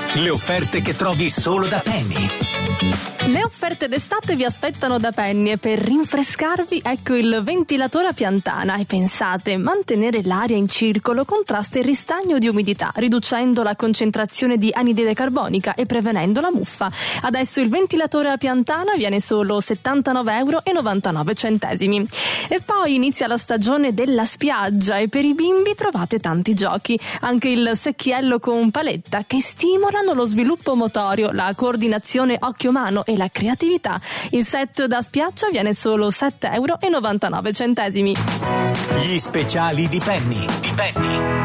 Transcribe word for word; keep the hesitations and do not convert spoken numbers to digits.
Le offerte che trovi solo da Penny. Le offerte d'estate vi aspettano da Penny e per rinfrescarvi ecco il ventilatore a piantana. E pensate, mantenere l'aria in circolo contrasta il ristagno di umidità, riducendo la concentrazione di anidride carbonica e prevenendo la muffa. Adesso il ventilatore a piantana viene solo settantanove euro e novantanove centesimi. E poi inizia la stagione della spiaggia e per i bimbi trovate tanti giochi. Anche il secchiello con paletta che stimolano lo sviluppo motorio, la coordinazione occhio-mano e la creatività. Il set da spiaggia viene solo sette euro e novantanove centesimi. Gli speciali di Penny. Di Penny.